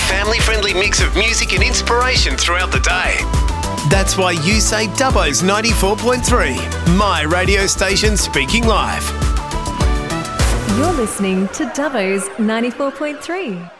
family-friendly mix of music and inspiration throughout the day. That's why you say Dubbo's 94.3, my radio station speaking live. You're listening to Dubbo's 94.3.